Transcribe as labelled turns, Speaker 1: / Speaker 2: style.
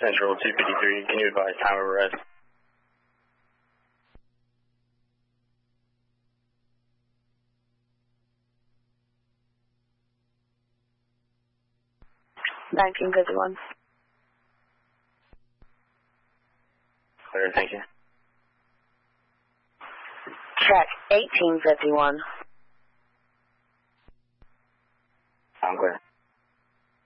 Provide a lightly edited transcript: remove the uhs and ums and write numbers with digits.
Speaker 1: Central 253, can you advise time of arrest?
Speaker 2: $19.51.
Speaker 1: Clear, thank you.
Speaker 2: Check, $18.51.
Speaker 1: I'm clear.